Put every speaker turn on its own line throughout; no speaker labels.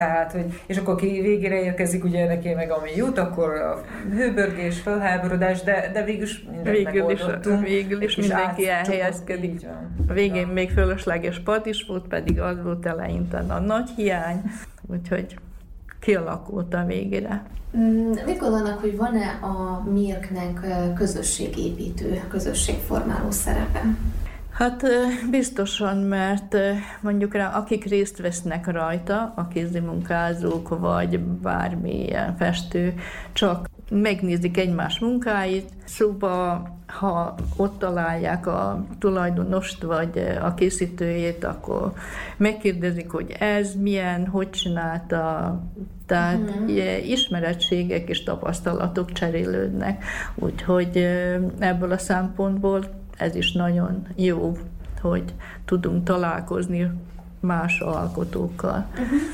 Tehát, és akkor ki végére érkezik, ugye neki meg ami jut, akkor a hőbörgés, felháborodás, de végülis mindent megoldottunk.
Végül is mindenki elhelyezkedik. A végén még fölösleges pad is volt, pedig az volt eleinte a nagy hiány, úgyhogy kialakult a végére.
Mit gondolnak, hogy van-e a MIRK-nek közösségépítő, közösségformáló szerepe?
Hát biztosan, mert mondjuk rá, akik részt vesznek rajta, a kézimunkázók, vagy bármilyen festő, csak megnézik egymás munkáit, szóval ha ott találják a tulajdonost, vagy a készítőjét, akkor megkérdezik, hogy ez milyen, hogy csinálta, tehát ismerettségek és tapasztalatok cserélődnek, úgyhogy ebből a szempontból ez is nagyon jó, hogy tudunk találkozni más alkotókkal.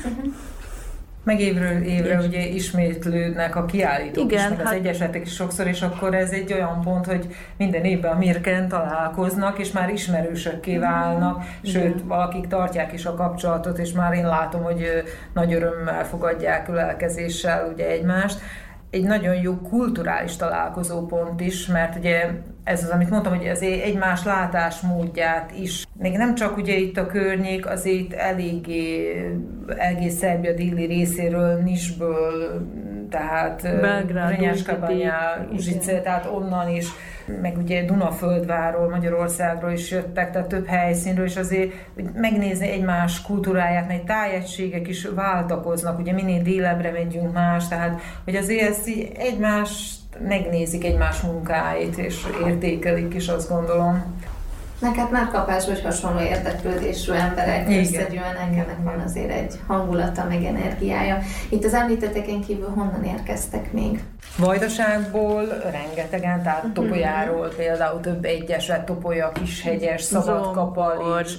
Meg évről évre ugye ismétlődnek a kiállítók is, meg az egyesetek is sokszor, és akkor ez egy olyan pont, hogy minden évben a MIRK-en találkoznak, és már ismerősökké válnak, sőt, valakik tartják is a kapcsolatot, és már én látom, hogy nagy örömmel fogadják ölelkezéssel ugye egymást. Egy nagyon jó kulturális találkozópont is, mert ugye ez az, amit mondtam, hogy az egymás látásmódját is, még nem csak ugye itt a környék, azért eléggé egész Szerbia déli részéről, Nisből, tehát Renyaskabanya, Užice, tehát onnan is, meg ugye Dunaföldvárról, Magyarországról is jöttek, tehát több helyszínről, és azért megnézni egymás kultúráját, mert tájegységek is váltakoznak, ugye minél délebbre megyünk más, tehát hogy azért ezt így egymást megnézik egymás munkáit, és értékelik is, azt gondolom.
Neked már kapás, hogy hasonló érdeklődésű emberek összegyűlnek, ennek van azért egy hangulata, meg energiája. Itt az említetteken kívül honnan érkeztek még?
Vajdaságból rengetegen, tehát Topolyáról például több egyesület, Topolya, Kishegyes, Szabadkapalics,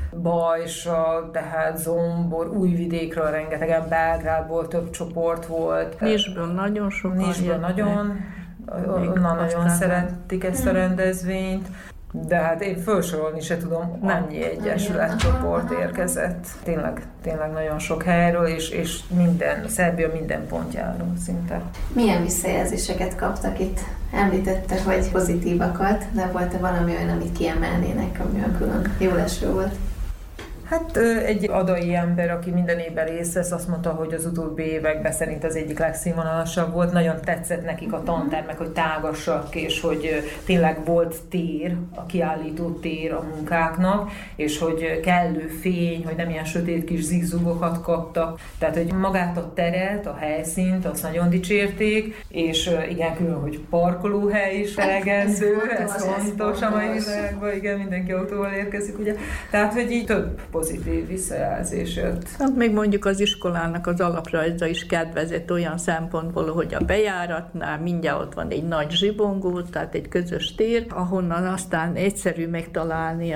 Bajsa, tehát Zombor, Újvidékről rengetegen, Belgrádból több csoport volt.
Nisből nagyon sokan
Nisből nagyon, onnan nagyon szeretik ezt a rendezvényt. De hát én felsorolni se tudom, annyi egyesületcsoport érkezett. Tényleg nagyon sok helyről, és Szerbia minden pontjáról szinte.
Milyen visszajelzéseket kaptak itt? Említette, hogy pozitívakat, de volt-e valami olyan, amit kiemelnének, ami olyan külön jól eső volt?
Hát egy adai ember, aki minden évben részt vesz, azt mondta, hogy az utóbbi években szerint az egyik legszínvonalasabb volt. Nagyon tetszett nekik a tantermek, hogy tágasak, és hogy tényleg volt tér, a kiállító tér a munkáknak, és hogy kellő fény, hogy nem ilyen sötét kis zigzugokat kaptak. Tehát, hogy magát a teret, a helyszínt, azt nagyon dicsérték, és igen, külön, hogy parkolóhely is elegendő, ez fontos a mai világban, igen, mindenki autóval érkezik, ugye. Tehát, hogy így több pozitív visszajelzés jött.
Hát még mondjuk az iskolának az alaprajza is kedvezett olyan szempontból, hogy a bejáratnál mindjárt ott van egy nagy zsibongó, tehát egy közös tér, ahonnan aztán egyszerű megtalálni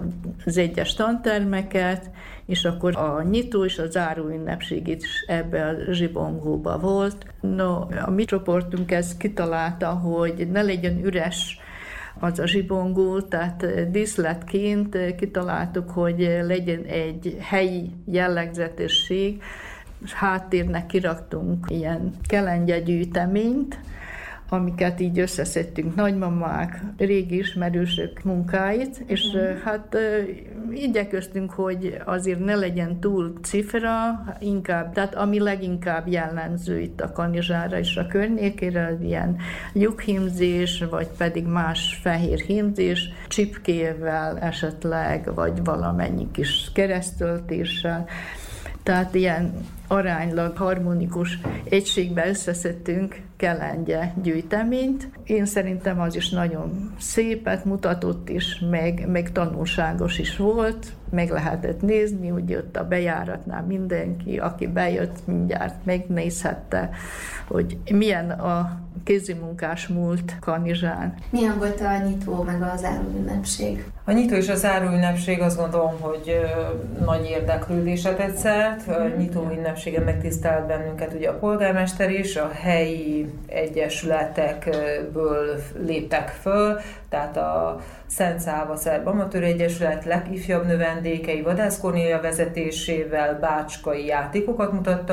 az egyes tantermeket, és akkor a nyitó és a záró ünnepség is ebbe a zsibongóba volt. No, a mi csoportunk ezt kitalálta, hogy ne legyen üres az a zsibongó, tehát díszletként kitaláltuk, hogy legyen egy helyi jellegzetesség, és háttérnek kiraktunk ilyen kelengyegyűjteményt, amiket így összeszedtünk, nagymamák, régi ismerősök munkáit, és hát igyekeztünk, hogy azért ne legyen túl cifra, inkább, tehát ami leginkább jellemző itt a Kanizsára és a környékére, ilyen lyukhímzés, vagy pedig más fehér hímzés, csipkével esetleg, vagy valamennyi kis keresztöltéssel. Tehát ilyen aránylag harmonikus egységbe összeszedtünk kelengye gyűjteményt. Én szerintem az is nagyon szépet mutatott is, meg tanulságos is volt, meg lehetett nézni, úgy jött a bejáratnál mindenki, aki bejött, mindjárt megnézhette, hogy milyen a kézimunkás múlt Kanizsán.
Milyen volt a nyitó meg a záró ünnepség?
A nyitó és a záró ünnepség azt gondolom, hogy nagy érdeklődésre tetszett. A nyitó ünnepségen megtisztelt bennünket ugye a polgármester is, a helyi egyesületekből léptek föl, tehát a Szent Száva Szerb Amatőr Egyesület legifjabb növendékei Vadász Kornélia vezetésével bácskai játékokat mutattak